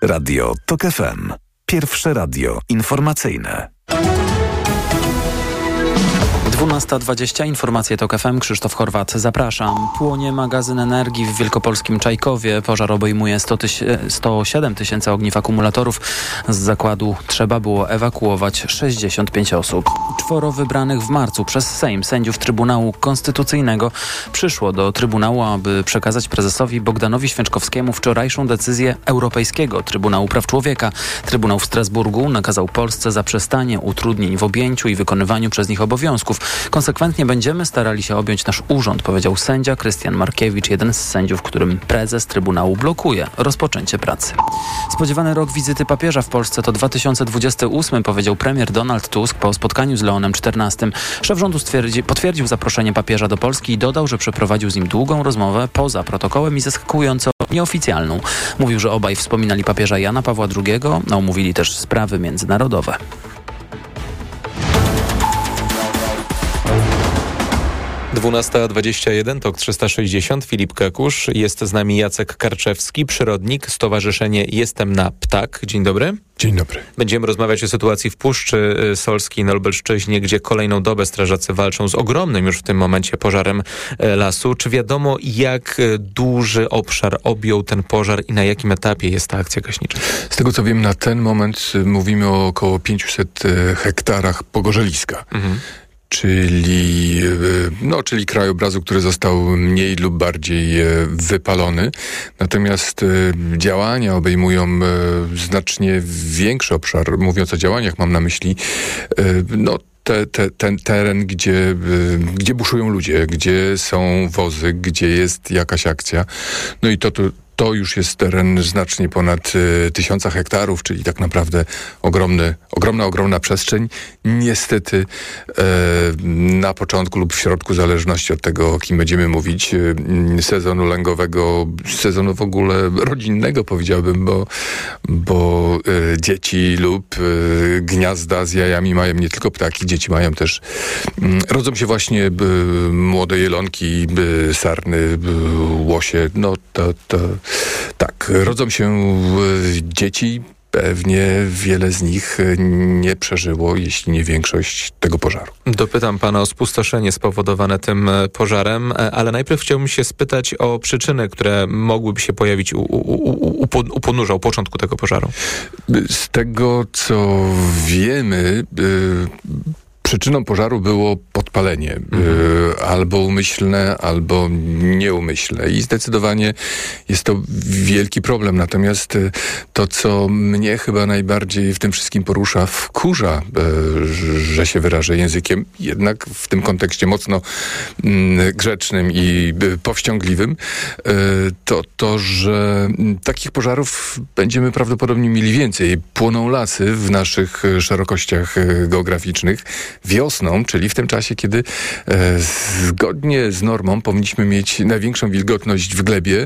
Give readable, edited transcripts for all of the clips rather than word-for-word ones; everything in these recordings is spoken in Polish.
Radio TOK FM. Pierwsze radio informacyjne. 12:20. Informacje TOK FM. Krzysztof Horwat. Zapraszam. Płonie magazyn energii w wielkopolskim Czajkowie. Pożar obejmuje 107 tysięcy ogniw akumulatorów. Z zakładu trzeba było ewakuować 65 osób. 4 wybranych w marcu przez Sejm sędziów Trybunału Konstytucyjnego przyszło do Trybunału, aby przekazać prezesowi Bogdanowi Święczkowskiemu wczorajszą decyzję Europejskiego Trybunału Praw Człowieka. Trybunał w Strasburgu nakazał Polsce zaprzestanie utrudnień w objęciu i wykonywaniu przez nich obowiązków. Konsekwentnie będziemy starali się objąć nasz urząd, powiedział sędzia Krystian Markiewicz, jeden z sędziów, którym prezes Trybunału blokuje rozpoczęcie pracy. Spodziewany rok wizyty papieża w Polsce to 2028, powiedział premier Donald Tusk po spotkaniu z Leonem XIV. Szef rządu potwierdził zaproszenie papieża do Polski i dodał, że przeprowadził z nim długą rozmowę poza protokołem i zaskakująco nieoficjalną. Mówił, że obaj wspominali papieża Jana Pawła II, a omówili też sprawy międzynarodowe. 12:21, TOK 360, Filip Kekusz. Jest z nami Jacek Karczewski, przyrodnik, Stowarzyszenie Jestem na Ptak. Dzień dobry. Dzień dobry. Będziemy rozmawiać o sytuacji w Puszczy Solskiej na Lubelszczyźnie, gdzie kolejną dobę strażacy walczą z ogromnym już w tym momencie pożarem lasu. Czy wiadomo, jak duży obszar objął ten pożar i na jakim etapie jest ta akcja gaśnicza? Z tego co wiem, na ten moment mówimy o około 500 hektarach pogorzeliska. Czyli krajobrazu, który został mniej lub bardziej wypalony. Natomiast działania obejmują znacznie większy obszar. Mówiąc o działaniach, mam na myśli ten teren, gdzie buszują ludzie, gdzie są wozy, gdzie jest jakaś akcja. No i to już jest teren znacznie ponad 1000 hektarów, czyli tak naprawdę ogromna przestrzeń. Niestety na początku lub w środku, w zależności od tego, o kim będziemy mówić, sezonu lęgowego, sezonu w ogóle rodzinnego, powiedziałbym, bo dzieci lub gniazda z jajami mają nie tylko ptaki, dzieci mają też, rodzą się właśnie młode jelonki, sarny, łosie, tak, rodzą się dzieci. Pewnie wiele z nich nie przeżyło, jeśli nie większość, tego pożaru. Dopytam pana o spustoszenie spowodowane tym pożarem, ale najpierw chciałbym się spytać o przyczyny, które mogłyby się pojawić u podnóża, u początku tego pożaru. Z tego, co wiemy, przyczyną pożaru było podpalenie, albo umyślne, albo nieumyślne. I zdecydowanie jest to wielki problem. Natomiast to, co mnie chyba najbardziej w tym wszystkim porusza, wkurza, że się wyrażę językiem, jednak w tym kontekście mocno grzecznym i powściągliwym, to, że takich pożarów będziemy prawdopodobnie mieli więcej. Płoną lasy w naszych szerokościach geograficznych wiosną, czyli w tym czasie, kiedy zgodnie z normą powinniśmy mieć największą wilgotność w glebie,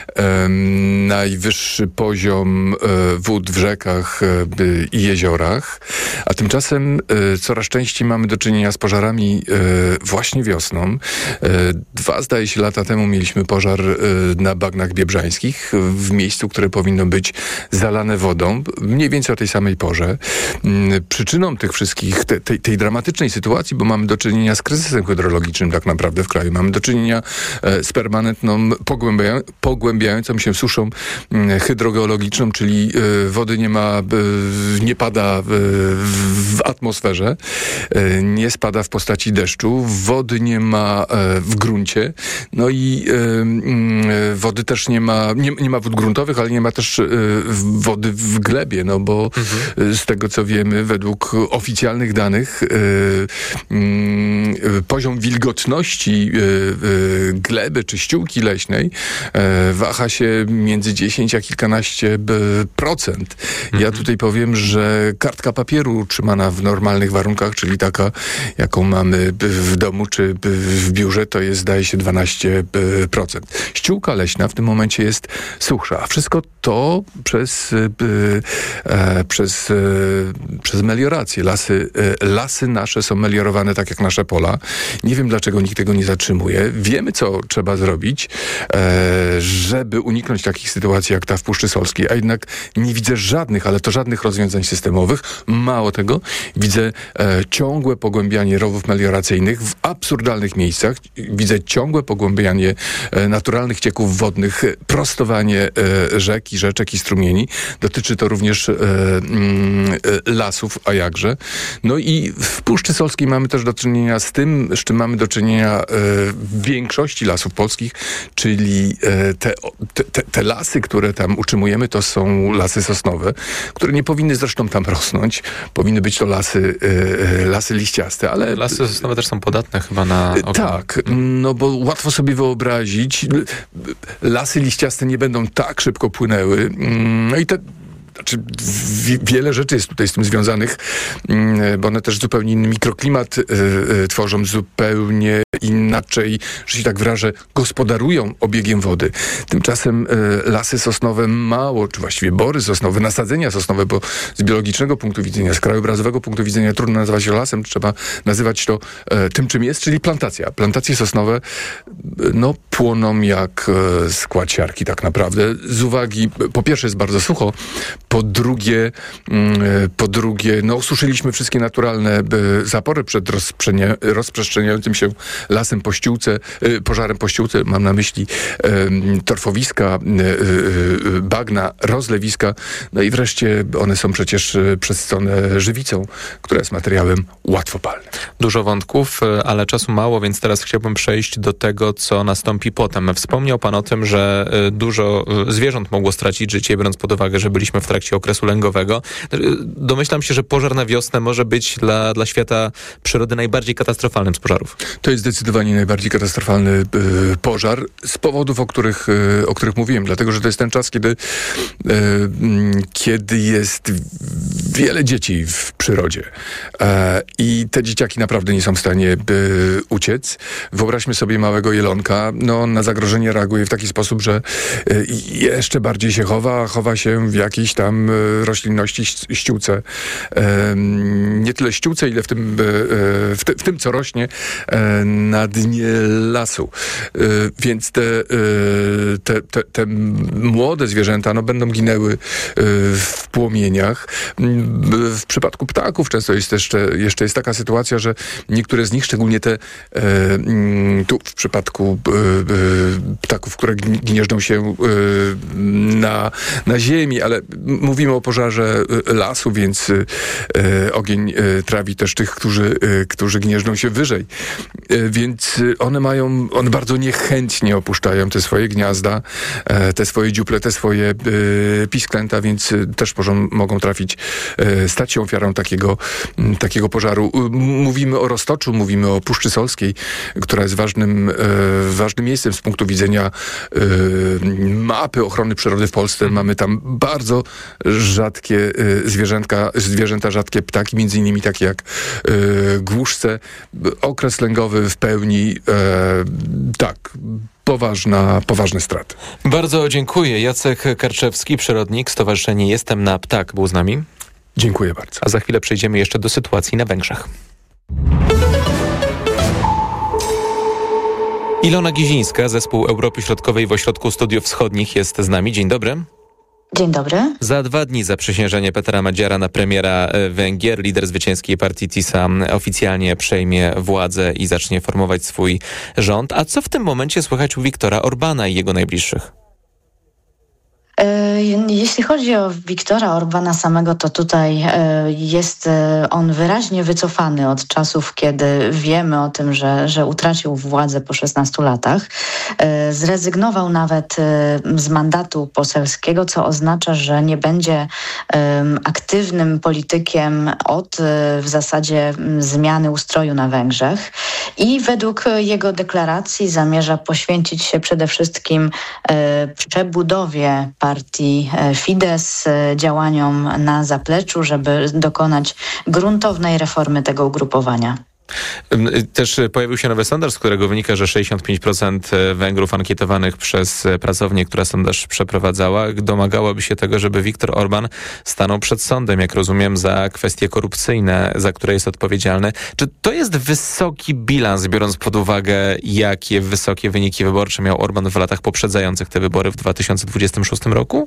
najwyższy poziom wód w rzekach i jeziorach, a tymczasem coraz częściej mamy do czynienia z pożarami właśnie wiosną. 2, zdaje się, lata temu mieliśmy pożar na Bagnach Biebrzańskich, w miejscu, które powinno być zalane wodą, mniej więcej o tej samej porze. Przyczyną tych wszystkich, tej dramatycznej sytuacji, bo mamy do czynienia z kryzysem hydrologicznym tak naprawdę w kraju. Mamy do czynienia z permanentną, pogłębiającą się suszą hydrogeologiczną, czyli wody nie pada w atmosferze, nie spada w postaci deszczu, wody nie ma w gruncie, no i wody też nie ma wód gruntowych, ale nie ma też wody w glebie, no bo z tego co wiemy, według oficjalnych danych poziom wilgotności gleby czy ściółki leśnej waha się między 10 a kilkanaście procent. Ja tutaj powiem, że kartka papieru utrzymana w normalnych warunkach, czyli taka, jaką mamy w domu czy w biurze, to jest, zdaje się, 12%. Ściółka leśna w tym momencie jest suchsza, a wszystko to przez meliorację. Lasy nasze są meliorowane tak jak nasze pola. Nie wiem, dlaczego nikt tego nie zatrzymuje. Wiemy, co trzeba zrobić, żeby uniknąć takich sytuacji jak ta w Puszczy Solskiej, a jednak nie widzę żadnych rozwiązań systemowych. Mało tego, widzę ciągłe pogłębianie rowów melioracyjnych w absurdalnych miejscach. Widzę ciągłe pogłębianie naturalnych cieków wodnych, prostowanie rzek i rzeczek i strumieni. Dotyczy to również lasów, a jakże. No i w Puszczy Solskiej mamy też do czynienia z tym, z czym mamy do czynienia w większości lasów polskich, czyli te lasy, które tam utrzymujemy, to są lasy sosnowe, które nie powinny zresztą tam rosnąć. Powinny być to lasy liściaste, ale... Lasy sosnowe też są podatne chyba na... Tak, no bo łatwo sobie wyobrazić, lasy liściaste nie będą tak szybko płynęły. No i wiele rzeczy jest tutaj z tym związanych, bo one też zupełnie inny mikroklimat tworzą, zupełnie inaczej, że się tak wyrażę, gospodarują obiegiem wody. Tymczasem lasy sosnowe czy właściwie bory sosnowe, nasadzenia sosnowe, bo z biologicznego punktu widzenia, z krajobrazowego punktu widzenia trudno nazywać to lasem, trzeba nazywać to tym, czym jest, czyli plantacja. Plantacje sosnowe płoną jak skład siarki tak naprawdę. Z uwagi, po pierwsze jest bardzo sucho, po drugie, osuszyliśmy wszystkie naturalne zapory przed rozprzestrzeniającym się lasem po ściółce, pożarem po ściółce, mam na myśli torfowiska, bagna, rozlewiska, no i wreszcie one są przecież przesycone żywicą, która jest materiałem łatwopalnym. Dużo wątków, ale czasu mało, więc teraz chciałbym przejść do tego, co nastąpi potem. Wspomniał pan o tym, że dużo zwierząt mogło stracić życie, biorąc pod uwagę, że byliśmy w trakcie okresu lęgowego. Domyślam się, że pożar na wiosnę może być dla świata przyrody najbardziej katastrofalnym z pożarów. To jest zdecydowanie najbardziej katastrofalny pożar z powodów, o których mówiłem. Dlatego, że to jest ten czas, kiedy jest wiele dzieci w przyrodzie. I te dzieciaki naprawdę nie są w stanie uciec. Wyobraźmy sobie małego jelonka. No, na zagrożenie reaguje w taki sposób, że jeszcze bardziej się chowa się w jakiejś tam roślinności, ściółce. Nie tyle ściółce, ile w tym, co rośnie na dnie lasu. Więc te młode zwierzęta będą ginęły w płomieniach. W przypadku ptaków często jeszcze jest taka sytuacja, że niektóre z nich, szczególnie te tu w przypadku ptaków, które gnieżdżą się na ziemi, ale mówimy o pożarze lasu, więc ogień trawi też tych, którzy gnieżdżą się wyżej. Więc one bardzo niechętnie opuszczają te swoje gniazda, te swoje dziuple, te swoje pisklęta, więc też mogą stać się ofiarą takiego pożaru. Mówimy o Roztoczu, mówimy o Puszczy Solskiej, która jest ważnym miejscem z punktu widzenia mapy ochrony przyrody w Polsce. Mamy tam bardzo rzadkie zwierzęta, rzadkie ptaki, między innymi takie jak głuszce. Okres lęgowy w pełni, poważne straty. Bardzo dziękuję. Jacek Karczewski, przyrodnik, Stowarzyszenie Jestem na Ptak był z nami. Dziękuję bardzo. A za chwilę przejdziemy jeszcze do sytuacji na Węgrzech. Ilona Gizińska, Zespół Europy Środkowej w Ośrodku Studiów Wschodnich jest z nami. Dzień dobry. Dzień dobry. Za 2 dni zaprzysiężenie Petra Magyara na premiera Węgier. Lider zwycięskiej partii TISA oficjalnie przejmie władzę i zacznie formować swój rząd. A co w tym momencie słychać u Viktora Orbána i jego najbliższych? Jeśli chodzi o Viktora Orbána samego, to tutaj jest on wyraźnie wycofany od czasów, kiedy wiemy o tym, że utracił władzę po 16 latach. Zrezygnował nawet z mandatu poselskiego, co oznacza, że nie będzie aktywnym politykiem od w zasadzie zmiany ustroju na Węgrzech. I według jego deklaracji zamierza poświęcić się przede wszystkim przebudowie partii Fidesz, działaniom na zapleczu, żeby dokonać gruntownej reformy tego ugrupowania. Też pojawił się nowy sondaż, z którego wynika, że 65% Węgrów ankietowanych przez pracownię, która sondaż przeprowadzała, domagałaby się tego, żeby Viktor Orbán stanął przed sądem, jak rozumiem, za kwestie korupcyjne, za które jest odpowiedzialny. Czy to jest wysoki bilans, biorąc pod uwagę, jakie wysokie wyniki wyborcze miał Orbán w latach poprzedzających te wybory w 2026 roku?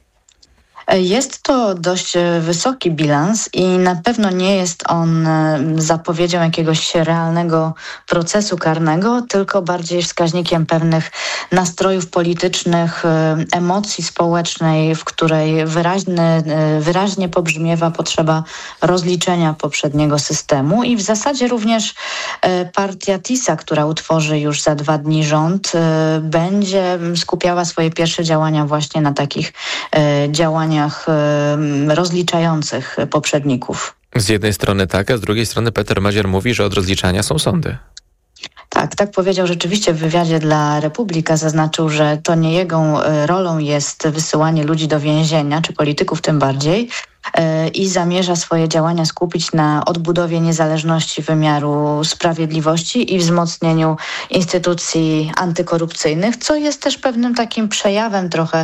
Jest to dość wysoki bilans i na pewno nie jest on zapowiedzią jakiegoś realnego procesu karnego, tylko bardziej wskaźnikiem pewnych nastrojów politycznych, emocji społecznej, w której wyraźnie pobrzmiewa potrzeba rozliczenia poprzedniego systemu i w zasadzie również partia TISA, która utworzy już za 2 dni rząd, będzie skupiała swoje pierwsze działania właśnie na takich działaniach rozliczających poprzedników. Z jednej strony tak, a z drugiej strony Peter Magyar mówi, że od rozliczania są sądy. Tak powiedział rzeczywiście w wywiadzie dla Republika. Zaznaczył, że to nie jego rolą jest wysyłanie ludzi do więzienia, czy polityków tym bardziej, i zamierza swoje działania skupić na odbudowie niezależności wymiaru sprawiedliwości i wzmocnieniu instytucji antykorupcyjnych, co jest też pewnym takim przejawem trochę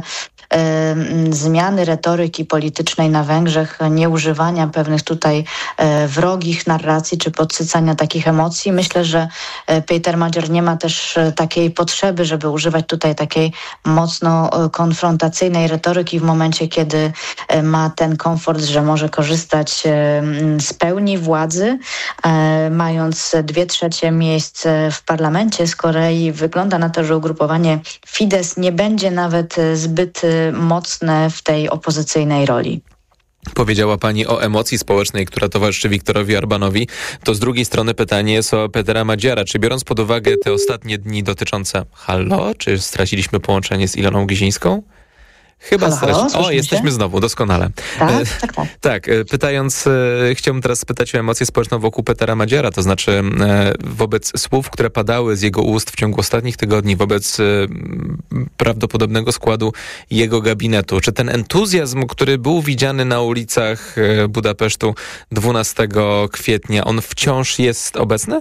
zmiany retoryki politycznej na Węgrzech, nieużywania pewnych tutaj wrogich narracji czy podsycania takich emocji. Myślę, że Peter Magyar nie ma też takiej potrzeby, żeby używać tutaj takiej mocno konfrontacyjnej retoryki w momencie, kiedy ma ten komfort, że może korzystać z pełni władzy, mając 2/3 miejsc w parlamencie. Z kolei wygląda na to, że ugrupowanie Fidesz nie będzie nawet zbyt mocne w tej opozycyjnej roli. Powiedziała pani o emocji społecznej, która towarzyszy Viktorowi Orbánowi. To z drugiej strony pytanie jest o Petera Magyara. Czy biorąc pod uwagę te ostatnie dni dotyczące... Halo? Czy straciliśmy połączenie z Iloną Gizińską? Chyba halo, jesteśmy znowu, doskonale. Tak. Pytając, chciałbym teraz spytać o emocję społeczną wokół Petera Magyara, to znaczy wobec słów, które padały z jego ust w ciągu ostatnich tygodni, wobec prawdopodobnego składu jego gabinetu. Czy ten entuzjazm, który był widziany na ulicach Budapesztu 12 kwietnia, on wciąż jest obecny?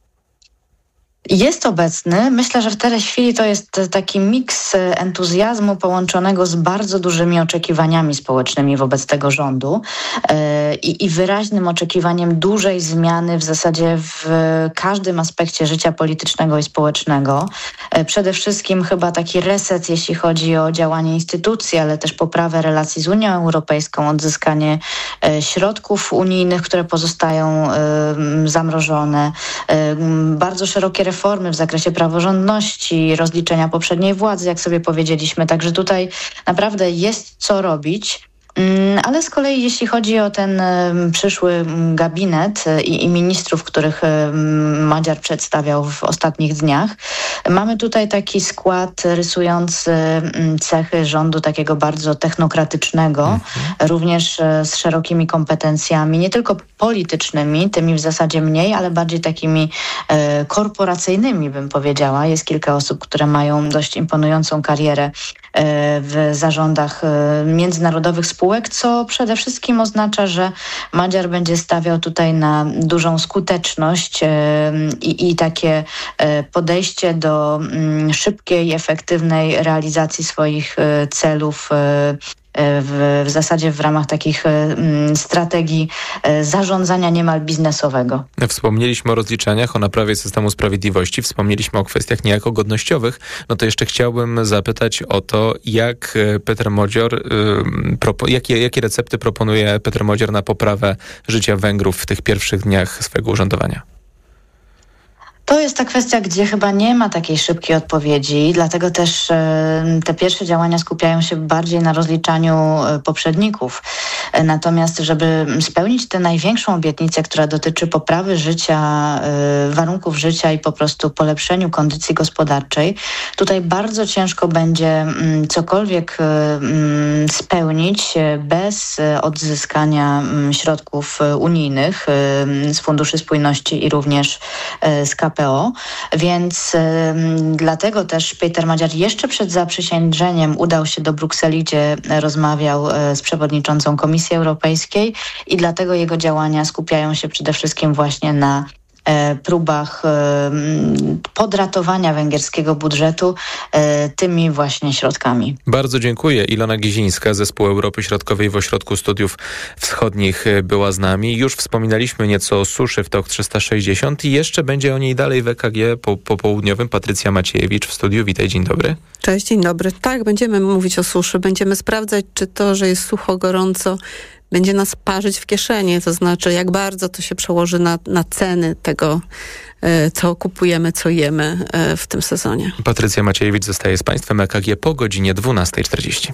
Jest obecny. Myślę, że w tej chwili to jest taki miks entuzjazmu połączonego z bardzo dużymi oczekiwaniami społecznymi wobec tego rządu i wyraźnym oczekiwaniem dużej zmiany w zasadzie w każdym aspekcie życia politycznego i społecznego. Przede wszystkim chyba taki reset, jeśli chodzi o działanie instytucji, ale też poprawę relacji z Unią Europejską, odzyskanie środków unijnych, które pozostają zamrożone, bardzo szerokie reformy w zakresie praworządności, rozliczenia poprzedniej władzy, jak sobie powiedzieliśmy. Także tutaj naprawdę jest co robić. Ale z kolei jeśli chodzi o ten przyszły gabinet i ministrów, których Magyar przedstawiał w ostatnich dniach, mamy tutaj taki skład rysujący cechy rządu takiego bardzo technokratycznego, również z szerokimi kompetencjami, nie tylko politycznymi, tymi w zasadzie mniej, ale bardziej takimi korporacyjnymi, bym powiedziała. Jest kilka osób, które mają dość imponującą karierę w zarządach międzynarodowych spółek, co przede wszystkim oznacza, że Magyar będzie stawiał tutaj na dużą skuteczność i takie podejście do szybkiej, efektywnej realizacji swoich celów w zasadzie w ramach takich strategii zarządzania niemal biznesowego. Wspomnieliśmy o rozliczeniach, o naprawie systemu sprawiedliwości, wspomnieliśmy o kwestiach niejako godnościowych. No to jeszcze chciałbym zapytać o to, jak Peter Magyar, jakie recepty proponuje Peter Magyar na poprawę życia Węgrów w tych pierwszych dniach swojego urzędowania? To jest ta kwestia, gdzie chyba nie ma takiej szybkiej odpowiedzi, dlatego też te pierwsze działania skupiają się bardziej na rozliczaniu poprzedników. Natomiast, żeby spełnić tę największą obietnicę, która dotyczy poprawy życia, warunków życia i po prostu polepszeniu kondycji gospodarczej, tutaj bardzo ciężko będzie cokolwiek spełnić bez odzyskania środków unijnych z Funduszy Spójności i również z KPO. Więc dlatego też Peter Magyar jeszcze przed zaprzysiężeniem udał się do Brukseli, gdzie rozmawiał z przewodniczącą Komisji Europejskiej i dlatego jego działania skupiają się przede wszystkim właśnie na próbach podratowania węgierskiego budżetu tymi właśnie środkami. Bardzo dziękuję. Ilona Gizińska, Zespół Europy Środkowej w Ośrodku Studiów Wschodnich była z nami. Już wspominaliśmy nieco o suszy w TOK 360 i jeszcze będzie o niej dalej w EKG po południowym. Patrycja Maciejewicz w studiu. Witaj, dzień dobry. Cześć, dzień dobry. Tak, będziemy mówić o suszy. Będziemy sprawdzać, czy to, że jest sucho, gorąco, będzie nas parzyć w kieszeni. To znaczy, jak bardzo to się przełoży na ceny tego, co kupujemy, co jemy w tym sezonie. Patrycja Maciejewicz zostaje z Państwem. EKG po godzinie 12:40.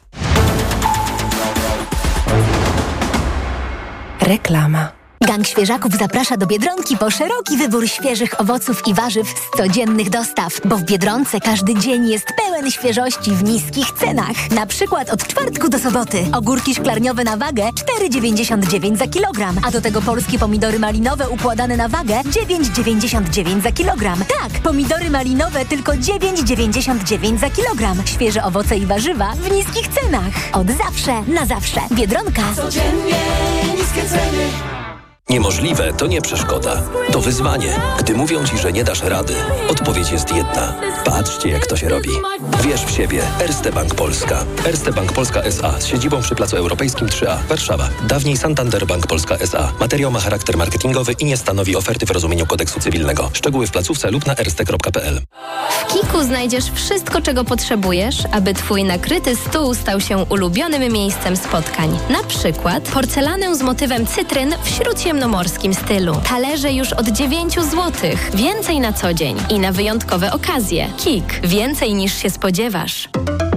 Reklama. Gang Świeżaków zaprasza do Biedronki po szeroki wybór świeżych owoców i warzyw z codziennych dostaw, bo w Biedronce każdy dzień jest pełen świeżości w niskich cenach. Na przykład od czwartku do soboty. Ogórki szklarniowe na wagę 4,99 za kilogram, a do tego polskie pomidory malinowe układane na wagę 9,99 za kilogram. Tak, pomidory malinowe tylko 9,99 za kilogram. Świeże owoce i warzywa w niskich cenach. Od zawsze, na zawsze. Biedronka. Codziennie niskie ceny. Niemożliwe to nie przeszkoda. To wyzwanie. Gdy mówią ci, że nie dasz rady, odpowiedź jest jedna. Patrzcie, jak to się robi. Wierz w siebie. Erste Bank Polska. Erste Bank Polska S.A. z siedzibą przy Placu Europejskim 3A, Warszawa. Dawniej Santander Bank Polska S.A. Materiał ma charakter marketingowy i nie stanowi oferty w rozumieniu kodeksu cywilnego. Szczegóły w placówce lub na erste.pl. W Kiku znajdziesz wszystko, czego potrzebujesz, aby twój nakryty stół stał się ulubionym miejscem spotkań. Na przykład porcelanę z motywem cytryn w śródziemnomorskim stylu. Talerze już od 9 zł. Więcej na co dzień i na wyjątkowe okazje. Kik. Więcej niż się spodziewasz.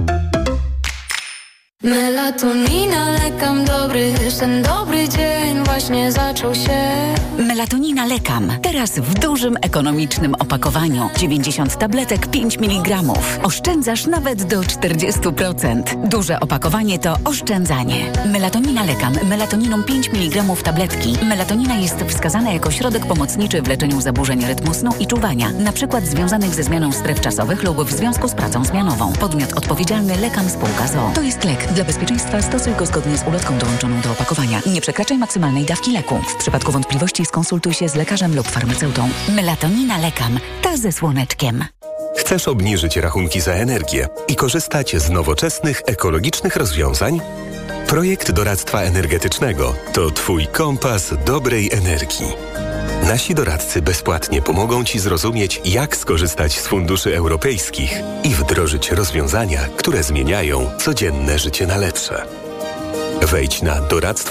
Melatonina, lekam dobry, ten dobry dzień właśnie zaczął się. Melatonina Lekam. Teraz w dużym, ekonomicznym opakowaniu. 90 tabletek, 5 mg. Oszczędzasz nawet do 40%. Duże opakowanie to oszczędzanie. Melatonina Lekam. Melatoniną 5 mg tabletki. Melatonina jest wskazana jako środek pomocniczy w leczeniu zaburzeń rytmu snu i czuwania, na przykład związanych ze zmianą stref czasowych lub w związku z pracą zmianową. Podmiot odpowiedzialny Lekam Spółka z o.o. To jest lek. Dla bezpieczeństwa stosuj go zgodnie z ulotką dołączoną do opakowania. Nie przekraczaj maksymalnej dawki leku. W przypadku wątpliwości skonsultuj się z lekarzem lub farmaceutą. Melatonina Lekam. Ta ze słoneczkiem. Chcesz obniżyć rachunki za energię i korzystać z nowoczesnych, ekologicznych rozwiązań? Projekt doradztwa energetycznego to Twój kompas dobrej energii. Nasi doradcy bezpłatnie pomogą Ci zrozumieć, jak skorzystać z funduszy europejskich i wdrożyć rozwiązania, które zmieniają codzienne życie na lepsze. Wejdź na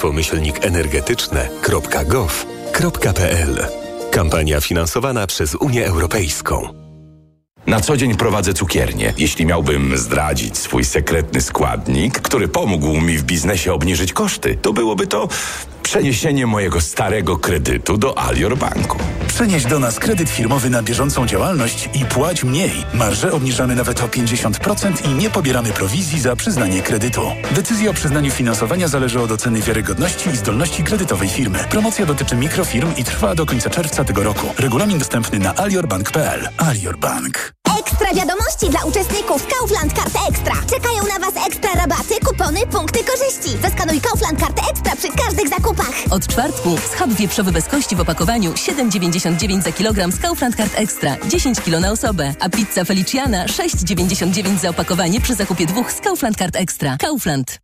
doradztwomyślnikenergetyczne.gov.pl. Kampania finansowana przez Unię Europejską. Na co dzień prowadzę cukiernię. Jeśli miałbym zdradzić swój sekretny składnik, który pomógł mi w biznesie obniżyć koszty, to byłoby to przeniesienie mojego starego kredytu do Alior Banku. Przenieś do nas kredyt firmowy na bieżącą działalność i płać mniej. Marże obniżamy nawet o 50% i nie pobieramy prowizji za przyznanie kredytu. Decyzja o przyznaniu finansowania zależy od oceny wiarygodności i zdolności kredytowej firmy. Promocja dotyczy mikrofirm i trwa do końca czerwca tego roku. Regulamin dostępny na aliorbank.pl. Alior Bank. Ekstra wiadomości dla uczestników Kaufland Karty Ekstra. Czekają na Was ekstra rabaty, kupony, punkty korzyści. Zaskanuj Kaufland Karty Ekstra przy każdych zakupach. Od czwartku schab wieprzowy bez kości w opakowaniu 7,99 za kilogram z Kaufland Kart Ekstra. 10 kg na osobę. A pizza Feliciana 6,99 za opakowanie przy zakupie 2 z Kaufland Kart Ekstra. Kaufland.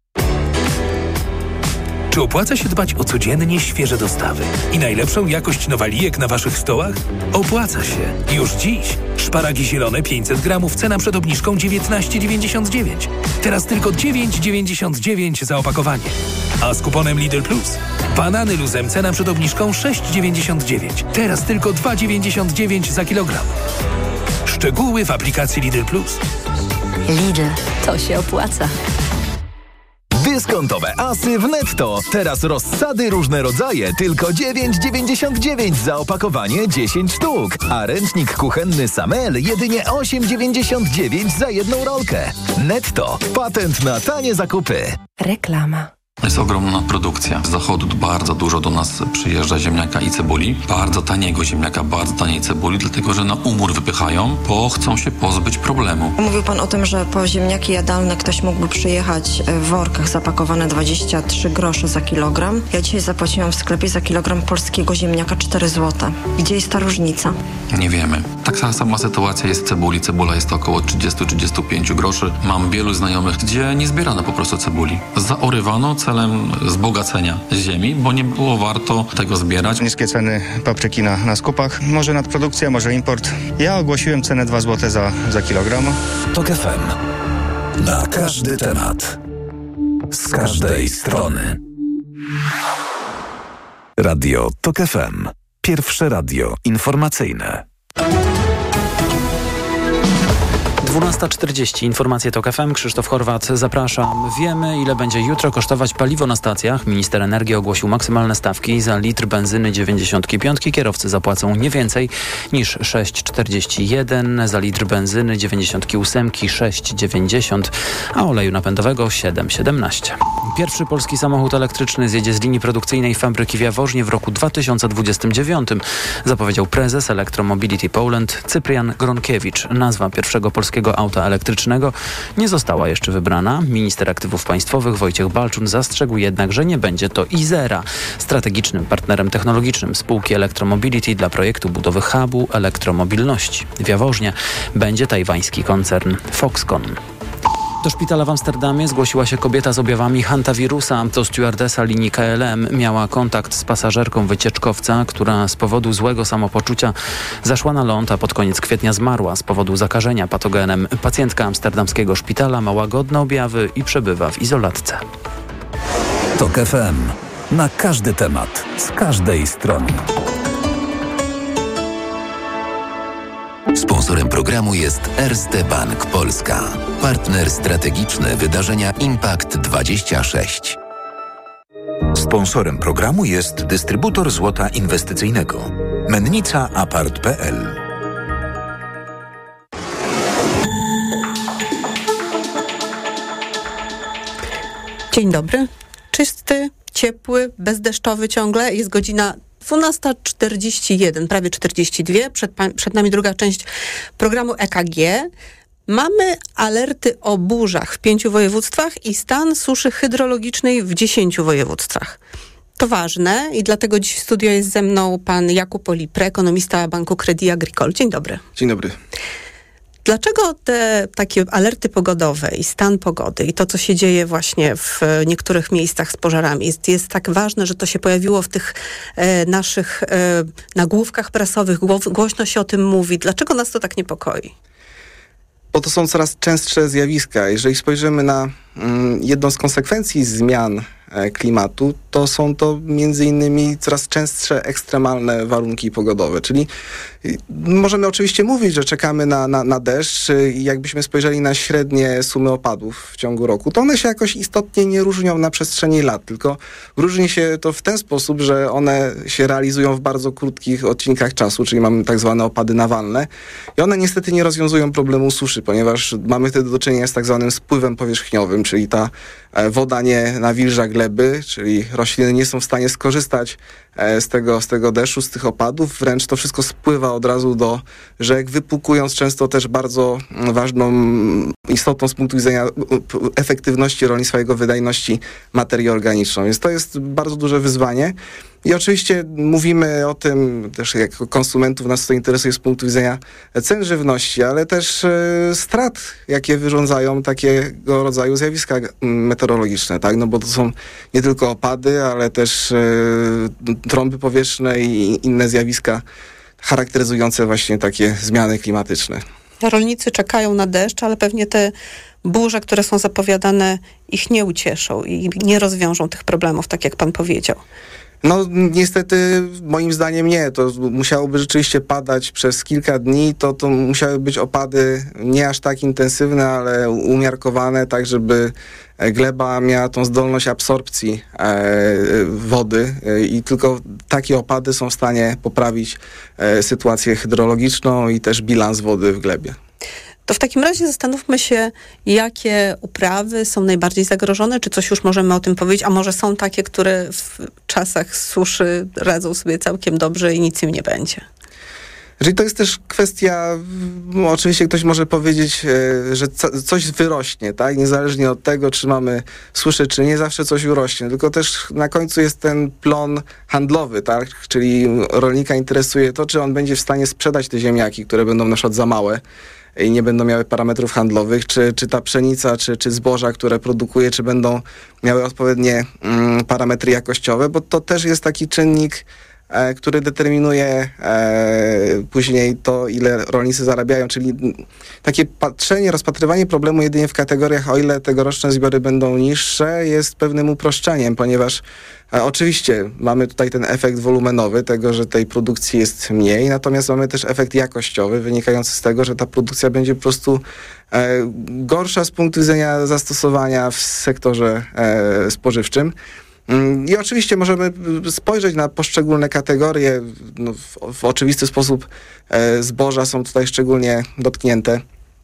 Czy opłaca się dbać o codziennie świeże dostawy i najlepszą jakość nowalijek na Waszych stołach? Opłaca się. Już dziś. Szparagi zielone 500 gramów, cena przed obniżką 19,99. Teraz tylko 9,99 za opakowanie. A z kuponem Lidl Plus banany luzem, cena przed obniżką 6,99. Teraz tylko 2,99 za kilogram. Szczegóły w aplikacji Lidl Plus. Lidl. To się opłaca. Dyskontowe asy w Netto. Teraz rozsady różne rodzaje, tylko 9,99 za opakowanie 10 sztuk. A ręcznik kuchenny Samel jedynie 8,99 za jedną rolkę. Netto. Patent na tanie zakupy. Reklama. Jest ogromna produkcja. Z zachodu bardzo dużo do nas przyjeżdża ziemniaka i cebuli. Bardzo taniego ziemniaka, bardzo taniej cebuli, dlatego że na umór wypychają, bo chcą się pozbyć problemu. Mówił pan o tym, że po ziemniaki jadalne ktoś mógłby przyjechać w workach zapakowane 23 grosze za kilogram. Ja dzisiaj zapłaciłam w sklepie za kilogram polskiego ziemniaka 4 zł. Gdzie jest ta różnica? Nie wiemy. Taka sama sytuacja jest w cebuli. Cebula jest około 30-35 groszy. Mam wielu znajomych, gdzie nie zbierano po prostu cebuli. Zaorywano celem wzbogacenia ziemi, bo nie było warto tego zbierać. Niskie ceny papryki na skupach. Może nadprodukcja, może import. Ja ogłosiłem cenę 2 zł za kilogram. TOK FM. Na każdy temat. Z każdej strony. Radio TOK FM. Pierwsze radio informacyjne. 12:40. Informacje TOK FM. Krzysztof Horwat, zapraszam. Wiemy, ile będzie jutro kosztować paliwo na stacjach. Minister energii ogłosił maksymalne stawki. Za litr benzyny 95 kierowcy zapłacą nie więcej niż 6,41. Za litr benzyny 98 6,90, a oleju napędowego 7,17. Pierwszy polski samochód elektryczny zjedzie z linii produkcyjnej fabryki w Jaworznie w roku 2029. Zapowiedział prezes Electromobility Poland Cyprian Gronkiewicz. Nazwa pierwszego polskiego auta elektrycznego nie została jeszcze wybrana. Minister aktywów państwowych Wojciech Balczun zastrzegł jednak, że nie będzie to Izera. Strategicznym partnerem technologicznym spółki Electromobility dla projektu budowy hubu elektromobilności w Jaworznie będzie tajwański koncern Foxconn. Do szpitala w Amsterdamie zgłosiła się kobieta z objawami hantawirusa. To stewardesa linii KLM miała kontakt z pasażerką wycieczkowca, która z powodu złego samopoczucia zaszła na ląd, a pod koniec kwietnia zmarła z powodu zakażenia patogenem. Pacjentka amsterdamskiego szpitala ma łagodne objawy i przebywa w izolatce. TOK FM. Na każdy temat. Z każdej strony. Sponsorem programu jest Erste Bank Polska. Partner strategiczny wydarzenia Impact 26. Sponsorem programu jest dystrybutor złota inwestycyjnego. Mennica Apart.pl. Dzień dobry. Czysty, ciepły, bezdeszczowy ciągle. Jest godzina 12:41, prawie 42. Przed nami druga część programu EKG. Mamy alerty o burzach w 5 województwach i stan suszy hydrologicznej w 10 województwach. To ważne i dlatego dziś w studio jest ze mną pan Jakub Olipre, ekonomista Banku Crédit Agricole. Dzień dobry. Dzień dobry. Dlaczego te takie alerty pogodowe i stan pogody i to, co się dzieje właśnie w niektórych miejscach z pożarami jest tak ważne, że to się pojawiło w tych naszych nagłówkach prasowych, głośno się o tym mówi. Dlaczego nas to tak niepokoi? Bo to są coraz częstsze zjawiska. Jeżeli spojrzymy na jedną z konsekwencji zmian klimatu, to są to między innymi coraz częstsze ekstremalne warunki pogodowe. Czyli możemy oczywiście mówić, że czekamy na deszcz i jakbyśmy spojrzeli na średnie sumy opadów w ciągu roku, to one się jakoś istotnie nie różnią na przestrzeni lat, tylko różni się to w ten sposób, że one się realizują w bardzo krótkich odcinkach czasu, czyli mamy tak zwane opady nawalne i one niestety nie rozwiązują problemu suszy, ponieważ mamy wtedy do czynienia z tak zwanym spływem powierzchniowym, czyli ta woda nie nawilża gleby, czyli rośliny nie są w stanie skorzystać z tego deszczu, z tych opadów, wręcz to wszystko spływa od razu do rzek, wypłukując często też bardzo ważną, istotną z punktu widzenia efektywności rolnictwa, jego wydajności materię organiczną. Więc to jest bardzo duże wyzwanie. I oczywiście mówimy o tym, też jako konsumentów nas to interesuje z punktu widzenia cen żywności, ale też strat, jakie wyrządzają takiego rodzaju zjawiska meteorologiczne, tak? No bo to są nie tylko opady, ale też trąby powietrzne i inne zjawiska charakteryzujące właśnie takie zmiany klimatyczne. Rolnicy czekają na deszcz, ale pewnie te burze, które są zapowiadane, ich nie ucieszą i nie rozwiążą tych problemów, tak jak pan powiedział. No niestety moim zdaniem nie. To musiałoby rzeczywiście padać przez kilka dni. To musiały być opady nie aż tak intensywne, ale umiarkowane, tak żeby gleba miała tą zdolność absorpcji wody i tylko takie opady są w stanie poprawić sytuację hydrologiczną i też bilans wody w glebie. To w takim razie zastanówmy się, jakie uprawy są najbardziej zagrożone, czy coś już możemy o tym powiedzieć, a może są takie, które w czasach suszy radzą sobie całkiem dobrze i nic im nie będzie. Czyli to jest też kwestia, oczywiście ktoś może powiedzieć, że coś wyrośnie, tak? Niezależnie od tego, czy mamy suszę, czy nie, zawsze coś urośnie. Tylko też na końcu jest ten plon handlowy, tak? Czyli rolnika interesuje to, czy on będzie w stanie sprzedać te ziemniaki, które będą na przykład za małe i nie będą miały parametrów handlowych, czy ta pszenica, czy zboża, które produkuje, czy będą miały odpowiednie parametry jakościowe, bo to też jest taki czynnik, który determinuje później to, ile rolnicy zarabiają, czyli takie patrzenie, rozpatrywanie problemu jedynie w kategoriach, o ile tegoroczne zbiory będą niższe, jest pewnym uproszczeniem, ponieważ oczywiście mamy tutaj ten efekt wolumenowy tego, że tej produkcji jest mniej, natomiast mamy też efekt jakościowy wynikający z tego, że ta produkcja będzie po prostu gorsza z punktu widzenia zastosowania w sektorze spożywczym. I oczywiście możemy spojrzeć na poszczególne kategorie. W oczywisty sposób zboża są tutaj szczególnie dotknięte.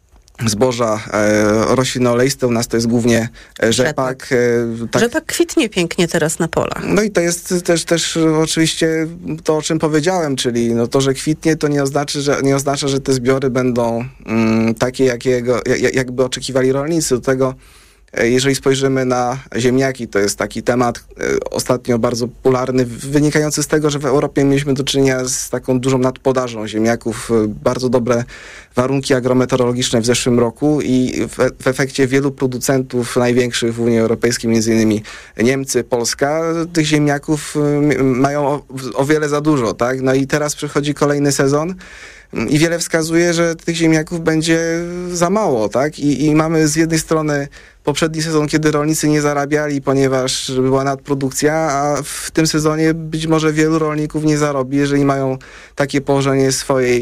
Zboża roślinoleiste, u nas to jest głównie rzepak. Tak. Rzepak kwitnie pięknie teraz na polach. No i to jest też oczywiście to, o czym powiedziałem, czyli to, że kwitnie, to nie oznacza, że te zbiory będą takie, jakby oczekiwali rolnicy. Do tego, jeżeli spojrzymy na ziemniaki, to jest taki temat ostatnio bardzo popularny, wynikający z tego, że w Europie mieliśmy do czynienia z taką dużą nadpodażą ziemniaków, bardzo dobre warunki agrometeorologiczne w zeszłym roku i w efekcie wielu producentów największych w Unii Europejskiej, między innymi Niemcy, Polska, tych ziemniaków mają o wiele za dużo, tak? No i teraz przychodzi kolejny sezon i wiele wskazuje, że tych ziemniaków będzie za mało, tak? I mamy z jednej strony poprzedni sezon, kiedy rolnicy nie zarabiali, ponieważ była nadprodukcja, a w tym sezonie być może wielu rolników nie zarobi, jeżeli mają takie położenie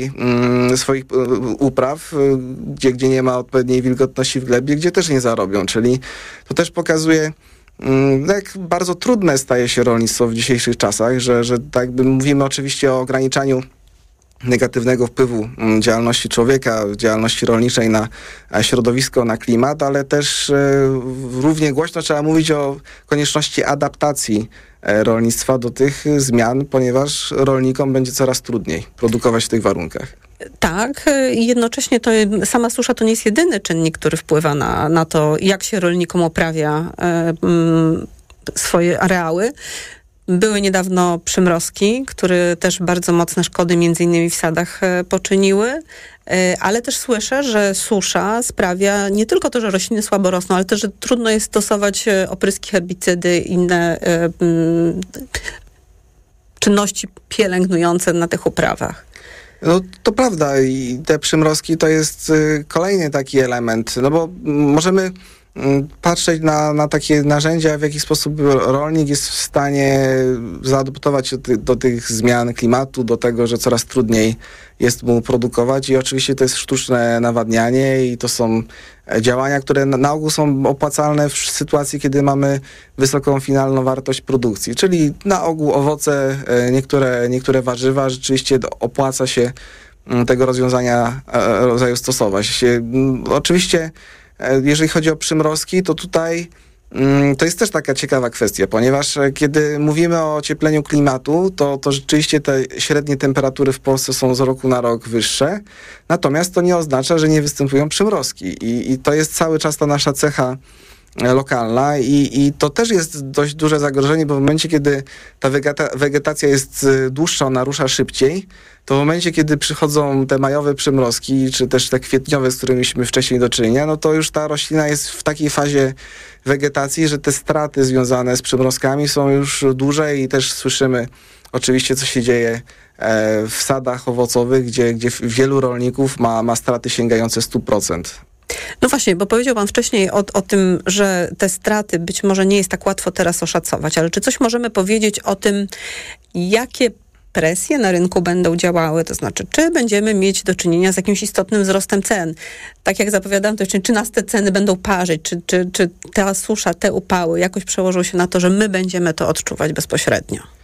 swoich upraw, gdzie nie ma odpowiedniej wilgotności w glebie, gdzie też nie zarobią. Czyli to też pokazuje, jak bardzo trudne staje się rolnictwo w dzisiejszych czasach, że tak jakby mówimy oczywiście o ograniczaniu negatywnego wpływu działalności człowieka, działalności rolniczej na środowisko, na klimat, ale też równie głośno trzeba mówić o konieczności adaptacji rolnictwa do tych zmian, ponieważ rolnikom będzie coraz trudniej produkować w tych warunkach. Tak, i jednocześnie to sama susza to nie jest jedyny czynnik, który wpływa na to, jak się rolnikom uprawia swoje areały. Były niedawno przymrozki, które też bardzo mocne szkody między innymi w sadach poczyniły, ale też słyszę, że susza sprawia nie tylko to, że rośliny słabo rosną, ale też, że trudno jest stosować opryski, herbicydy, inne czynności pielęgnujące na tych uprawach. No to prawda i te przymrozki to jest kolejny taki element, no bo możemy patrzeć na takie narzędzia, w jaki sposób rolnik jest w stanie zaadoptować się do tych zmian klimatu, do tego, że coraz trudniej jest mu produkować i oczywiście to jest sztuczne nawadnianie i to są działania, które na ogół są opłacalne w sytuacji, kiedy mamy wysoką finalną wartość produkcji, czyli na ogół owoce, niektóre warzywa rzeczywiście opłaca się tego rodzaju stosować. Oczywiście jeżeli chodzi o przymrozki, to tutaj to jest też taka ciekawa kwestia, ponieważ kiedy mówimy o ociepleniu klimatu, to rzeczywiście te średnie temperatury w Polsce są z roku na rok wyższe, natomiast to nie oznacza, że nie występują przymrozki i to jest cały czas ta nasza cecha lokalna i to też jest dość duże zagrożenie, bo w momencie, kiedy ta wegetacja jest dłuższa, ona rusza szybciej, to w momencie, kiedy przychodzą te majowe przymrozki, czy też te kwietniowe, z którymi mieliśmy wcześniej do czynienia, no to już ta roślina jest w takiej fazie wegetacji, że te straty związane z przymrozkami są już duże i też słyszymy oczywiście, co się dzieje w sadach owocowych, gdzie wielu rolników ma straty sięgające 100%. No właśnie, bo powiedział pan wcześniej o tym, że te straty być może nie jest tak łatwo teraz oszacować, ale czy coś możemy powiedzieć o tym, jakie presje na rynku będą działały, to znaczy, czy będziemy mieć do czynienia z jakimś istotnym wzrostem cen? Tak jak zapowiadałam, to jeszcze, czy nas te ceny będą parzyć, czy ta susza, te upały jakoś przełożą się na to, że my będziemy to odczuwać bezpośrednio?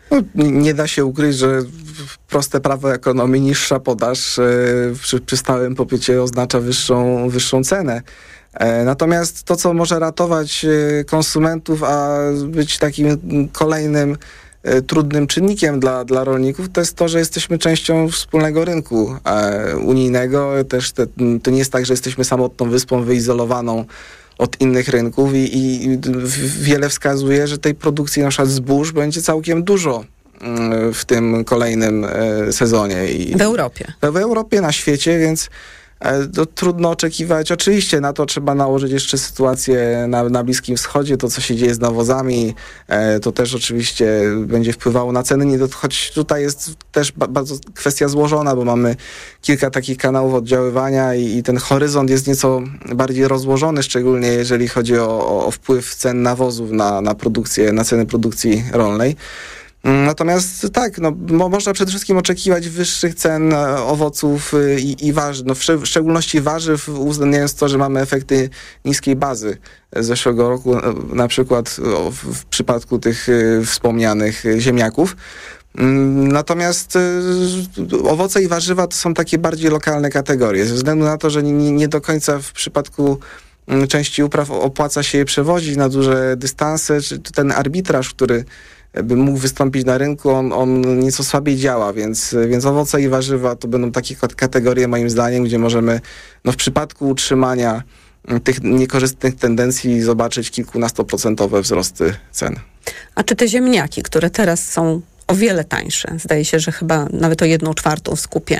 No, nie da się ukryć, że proste prawo ekonomii, niższa podaż przy stałym popycie oznacza wyższą cenę. Natomiast to, co może ratować konsumentów, a być takim kolejnym trudnym czynnikiem dla rolników, to jest to, że jesteśmy częścią wspólnego rynku unijnego. Też to nie jest tak, że jesteśmy samotną wyspą wyizolowaną od innych rynków i wiele wskazuje, że tej produkcji na przykład zbóż będzie całkiem dużo w tym kolejnym sezonie. W Europie. W Europie, na świecie, więc to trudno oczekiwać. Oczywiście na to trzeba nałożyć jeszcze sytuację na Bliskim Wschodzie, to co się dzieje z nawozami, to też oczywiście będzie wpływało na ceny, choć tutaj jest też bardzo kwestia złożona, bo mamy kilka takich kanałów oddziaływania i ten horyzont jest nieco bardziej rozłożony, szczególnie jeżeli chodzi o wpływ cen nawozów na produkcję, na ceny produkcji rolnej. Natomiast tak, można przede wszystkim oczekiwać wyższych cen owoców i warzyw, w szczególności warzyw, uwzględniając to, że mamy efekty niskiej bazy z zeszłego roku, na przykład w przypadku tych wspomnianych ziemniaków. Natomiast owoce i warzywa to są takie bardziej lokalne kategorie, ze względu na to, że nie do końca w przypadku części upraw opłaca się je przewozić na duże dystanse, czy ten arbitraż, który by mógł wystąpić na rynku, on nieco słabiej działa, więc owoce i warzywa to będą takie kategorie, moim zdaniem, gdzie możemy w przypadku utrzymania tych niekorzystnych tendencji zobaczyć kilkunastoprocentowe wzrosty cen. A czy te ziemniaki, które teraz są o wiele tańsze, zdaje się, że chyba nawet o 1/4 w skupie,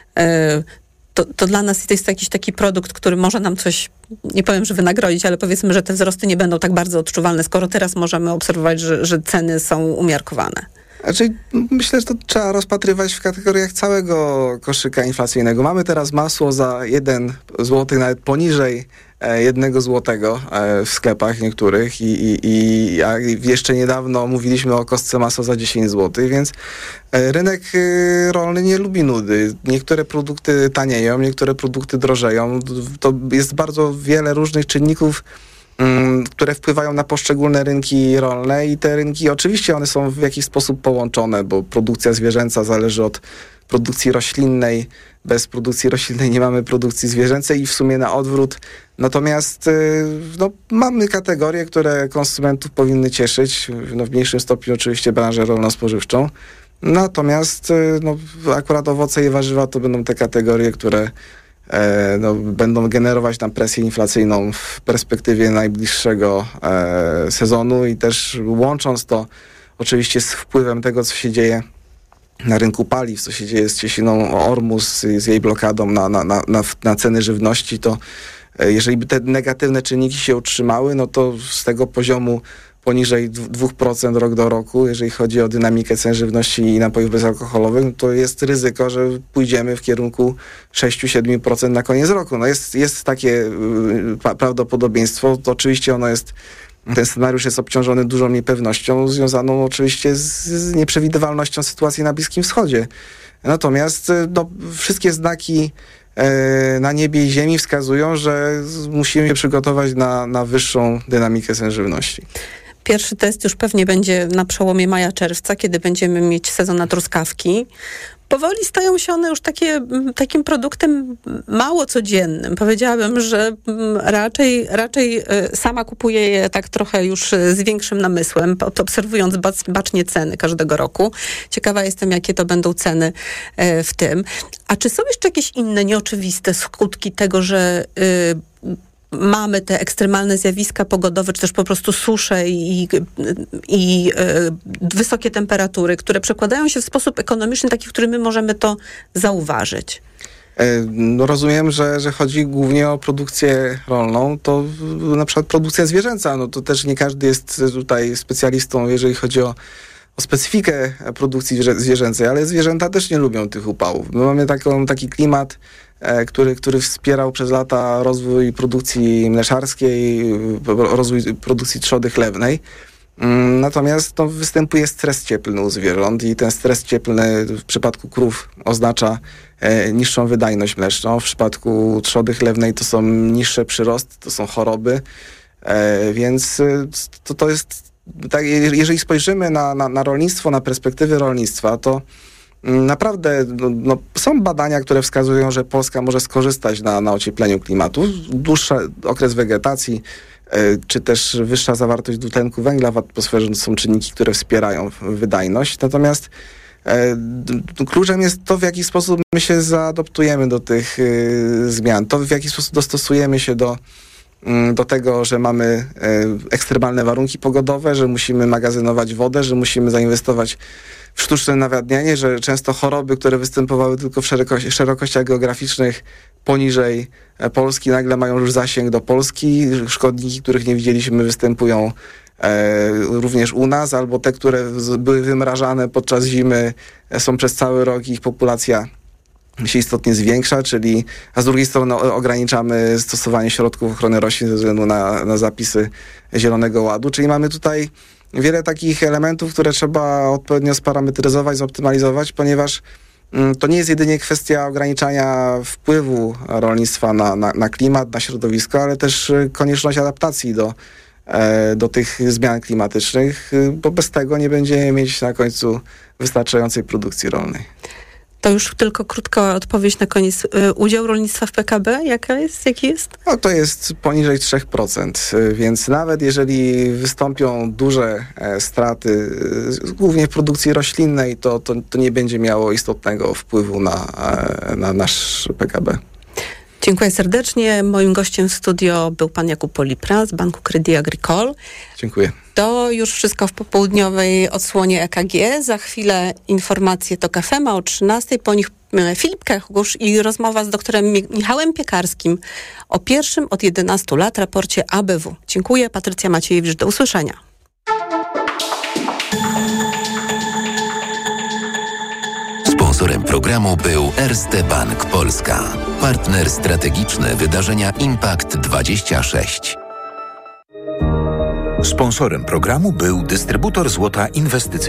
to dla nas to jest jakiś taki produkt, który może nam coś, nie powiem, że wynagrodzić, ale powiedzmy, że te wzrosty nie będą tak bardzo odczuwalne, skoro teraz możemy obserwować, że ceny są umiarkowane. Myślę, że to trzeba rozpatrywać w kategoriach całego koszyka inflacyjnego. Mamy teraz masło za 1 zł, nawet poniżej 1 złotego w sklepach niektórych a jeszcze niedawno mówiliśmy o kostce masła za 10 zł, więc rynek rolny nie lubi nudy. Niektóre produkty tanieją, niektóre produkty drożeją. To jest bardzo wiele różnych czynników, które wpływają na poszczególne rynki rolne i te rynki oczywiście one są w jakiś sposób połączone, bo produkcja zwierzęca zależy od produkcji roślinnej. Bez produkcji roślinnej nie mamy produkcji zwierzęcej i w sumie na odwrót. Natomiast mamy kategorie, które konsumentów powinny cieszyć, w mniejszym stopniu oczywiście branżę rolno-spożywczą. Natomiast akurat owoce i warzywa to będą te kategorie, które będą generować tam presję inflacyjną w perspektywie najbliższego sezonu i też łącząc to oczywiście z wpływem tego, co się dzieje na rynku paliw, co się dzieje z Ciesiną Ormus, z jej blokadą na ceny żywności, to jeżeli by te negatywne czynniki się utrzymały, to z tego poziomu poniżej 2% rok do roku, jeżeli chodzi o dynamikę cen żywności i napojów bezalkoholowych, to jest ryzyko, że pójdziemy w kierunku 6-7% na koniec roku. Jest takie prawdopodobieństwo. To oczywiście ten scenariusz jest obciążony dużą niepewnością, związaną oczywiście z nieprzewidywalnością sytuacji na Bliskim Wschodzie. Natomiast wszystkie znaki na niebie i ziemi wskazują, że musimy się przygotować na wyższą dynamikę cen żywności. Pierwszy test już pewnie będzie na przełomie maja-czerwca, kiedy będziemy mieć sezon na truskawki. Powoli stają się one już takim produktem mało codziennym. Powiedziałabym, że raczej sama kupuję je tak trochę już z większym namysłem, obserwując bacznie ceny każdego roku. Ciekawa jestem, jakie to będą ceny w tym. A czy są jeszcze jakieś inne nieoczywiste skutki tego, że mamy te ekstremalne zjawiska pogodowe, czy też po prostu susze i wysokie temperatury, które przekładają się w sposób ekonomiczny, taki, w którym my możemy to zauważyć? Rozumiem, że chodzi głównie o produkcję rolną, to na przykład produkcja zwierzęca, to też nie każdy jest tutaj specjalistą, jeżeli chodzi o specyfikę produkcji zwierzęcej, ale zwierzęta też nie lubią tych upałów. My mamy taki klimat, który wspierał przez lata rozwój produkcji mleczarskiej, rozwój produkcji trzody chlewnej. Natomiast występuje stres cieplny u zwierząt i ten stres cieplny w przypadku krów oznacza niższą wydajność mleczną. W przypadku trzody chlewnej to są niższe przyrosty, to są choroby, więc to jest tak, jeżeli spojrzymy na rolnictwo, na perspektywy rolnictwa, to naprawdę są badania, które wskazują, że Polska może skorzystać na ociepleniu klimatu. Dłuższy okres wegetacji, czy też wyższa zawartość dwutlenku węgla w atmosferze to są czynniki, które wspierają wydajność. Natomiast kluczem jest to, w jaki sposób my się zaadoptujemy do tych zmian, to w jaki sposób dostosujemy się do tego, że mamy ekstremalne warunki pogodowe, że musimy magazynować wodę, że musimy zainwestować w sztuczne nawadnianie, że często choroby, które występowały tylko w szerokościach geograficznych poniżej Polski, nagle mają już zasięg do Polski. Szkodniki, których nie widzieliśmy, występują również u nas, albo te, które były wymrażane podczas zimy, są przez cały rok, ich populacja się istotnie zwiększa, a z drugiej strony ograniczamy stosowanie środków ochrony roślin ze względu na zapisy Zielonego Ładu, czyli mamy tutaj wiele takich elementów, które trzeba odpowiednio sparametryzować, zoptymalizować, ponieważ to nie jest jedynie kwestia ograniczania wpływu rolnictwa na klimat, na środowisko, ale też konieczność adaptacji do tych zmian klimatycznych, bo bez tego nie będziemy mieć na końcu wystarczającej produkcji rolnej. To już tylko krótka odpowiedź na koniec. Udział rolnictwa w PKB jaki jest? No, to jest poniżej 3%, więc nawet jeżeli wystąpią duże straty, głównie w produkcji roślinnej, to nie będzie miało istotnego wpływu na nasz PKB. Dziękuję serdecznie. Moim gościem w studio był pan Jakub Polipra z Banku Crédit Agricole. Dziękuję. To już wszystko w popołudniowej odsłonie EKG. Za chwilę informacje TOK FM, a o 13:00 po nich Filip Kechgusz i rozmowa z doktorem Michałem Piekarskim o pierwszym od 11 lat raporcie ABW. Dziękuję. Patrycja Maciejewicz. Do usłyszenia. Sponsorem programu był Erste Bank Polska. Partner strategiczny wydarzenia Impact 26. Sponsorem programu był dystrybutor złota inwestycyjnego.